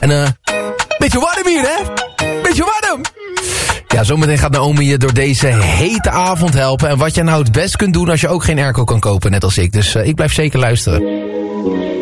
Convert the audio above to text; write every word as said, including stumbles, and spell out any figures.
En eh, uh, beetje warm hier, hè? Beetje warm! Ja, zometeen gaat Naomi je door deze hete avond helpen. En wat jij nou het best kunt doen als je ook geen airco kan kopen, net als ik. Dus uh, ik blijf zeker luisteren.